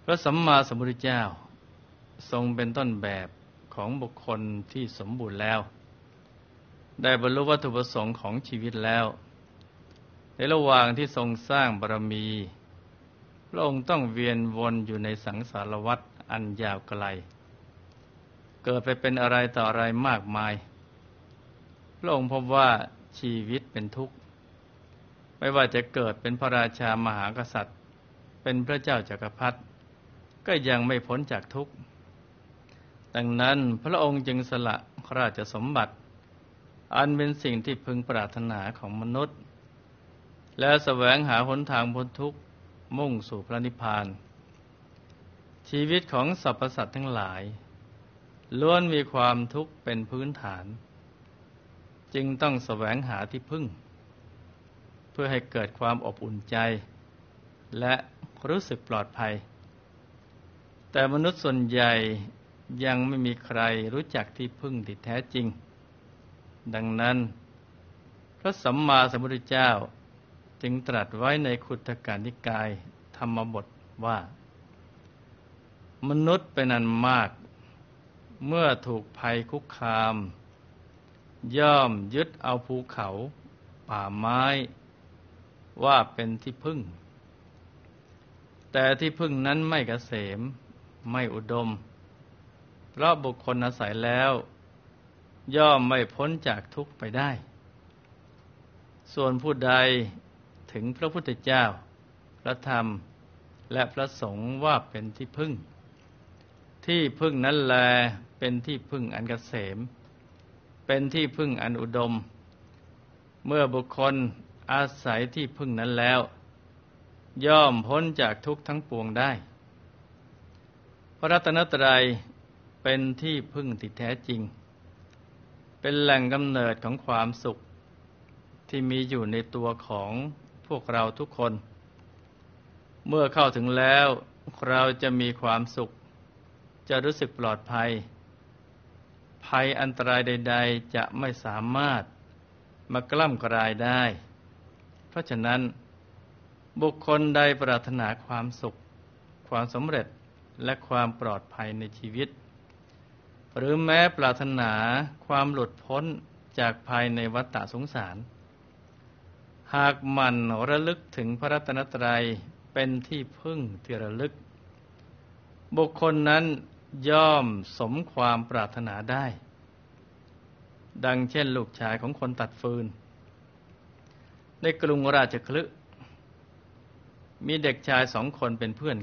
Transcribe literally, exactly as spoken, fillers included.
พระสัมมาสัมพุทธเจ้าทรงเป็นต้นแบบของบุคคลที่สมบูรณ์แล้วได้บรรลุวัตถุประสงค์ของชีวิตแล้วในระหว่างที่ทรงสร้างบารมีพระองค์ต้องเวียนวนอยู่ในสังสารวัฏอันยาวไกลเกิดไปเป็นอะไรต่ออะไรมากมายพระองค์พบว่าชีวิตเป็นทุกข์ไม่ว่าจะเกิดเป็นพระราชามหากษัตริย์เป็นพระเจ้าจักรพรรดิก็ยังไม่พ้นจากทุกข์ดังนั้นพระองค์จึงสละราชสมบัติอันเป็นสิ่งที่พึงปรารถนาของมนุษย์และแสวงหาหนทางพ้นทุกข์มุ่งสู่พระนิพพานชีวิตของสรรพสัตว์ทั้งหลายล้วนมีความทุกข์เป็นพื้นฐานจึงต้องแสวงหาที่พึ่งเพื่อให้เกิดความอบอุ่นใจและรู้สึกปลอดภัยแต่มนุษย์ส่วนใหญ่ยังไม่มีใครรู้จักที่พึ่งที่แท้จริงดังนั้นพระสัมมาสัมพุทธเจ้าจึงตรัสไว้ในขุททกนิกายธรรมบทว่ามนุษย์เป็นอันมากเมื่อถูกภัยคุกคามย่อมยึดเอาภูเขาป่าไม้ว่าเป็นที่พึ่งแต่ที่พึ่งนั้นไม่เกษมไม่อุดมเพราะบุคคลอาศัยแล้วย่อมไม่พ้นจากทุกข์ไปได้ส่วนผู้ใดถึงพระพุทธเจ้าพระธรรมและพระสงฆ์ว่าเป็นที่พึ่งที่พึ่งนั้นแลเป็นที่พึ่งอันเกษมเป็นที่พึ่งอันอุดมเมื่อบุคคลอาศัยที่พึ่งนั้นแล้วย่อมพ้นจากทุกข์ทั้งปวงได้พระรัตนตรัยเป็นที่พึ่งที่แท้จริงเป็นแหล่งกำเนิดของความสุขที่มีอยู่ในตัวของพวกเราทุกคนเมื่อเข้าถึงแล้วเราจะมีความสุขจะรู้สึกปลอดภัยภัยอันตรายใดๆจะไม่สามารถมากล้ำกลายได้เพราะฉะนั้นบุคคลใดปรารถนาความสุขความสำเร็จและความปลอดภัยในชีวิตหรือแม้ปรารถนาความหลุดพ้นจากภายในวัฏฏะสงสารหากหมั่นระลึกถึงพระรัตนตรัยเป็นที่พึ่งที่ระลึกบุคคลนั้นย่อมสมความปรารถนาได้ดังเช่นลูกชายของคนตัดฟืนในกรุงราชคฤห์มีเด็กชายสองคนเป็นเพื่อน